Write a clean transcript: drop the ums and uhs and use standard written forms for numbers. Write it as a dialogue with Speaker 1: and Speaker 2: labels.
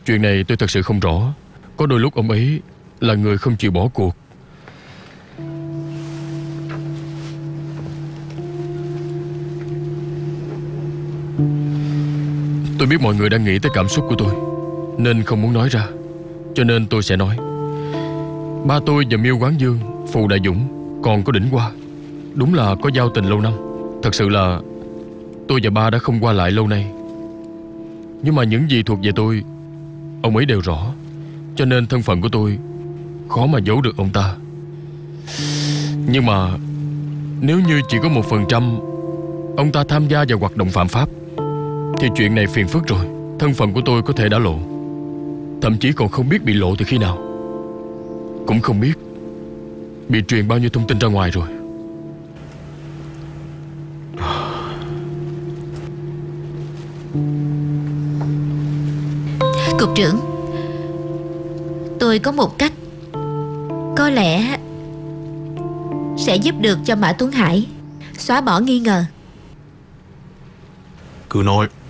Speaker 1: Chuyện này tôi thật sự không rõ. Có đôi lúc ông ấy là người không chịu bỏ cuộc. Tôi biết mọi người đang nghĩ tới cảm xúc của tôi nên không muốn nói ra. Cho nên tôi sẽ nói. Ba tôi và Miêu Quán Dương, Phù Đại Dũng, còn có Đỉnh Hoa đúng là có giao tình lâu năm. Thật sự là tôi và ba đã không qua lại lâu nay. Nhưng mà những gì thuộc về tôi, ông ấy đều rõ. Cho nên thân phận của tôi khó mà giấu được ông ta. Nhưng mà nếu như chỉ có 1% ông ta tham gia vào hoạt động phạm pháp thì chuyện này phiền phức rồi. Thân phận của tôi có thể đã lộ, thậm chí còn không biết bị lộ từ khi nào. Cũng không biết bị truyền bao nhiêu thông tin ra ngoài rồi.
Speaker 2: Cục trưởng, tôi có một cách có lẽ sẽ giúp được cho Mã Tuấn Hải xóa bỏ nghi ngờ.
Speaker 3: Cứ nói.